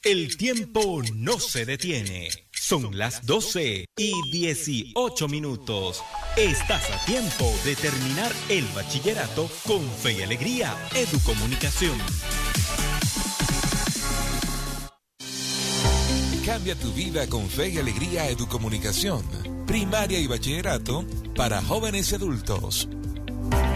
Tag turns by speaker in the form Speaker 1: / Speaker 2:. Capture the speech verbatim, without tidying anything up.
Speaker 1: El tiempo no se detiene. Son las doce y dieciocho minutos. Estás a tiempo de terminar el bachillerato con Fe y Alegría Educomunicación.
Speaker 2: Cambia tu vida con Fe y Alegría Educomunicación. Primaria y bachillerato para jóvenes y adultos.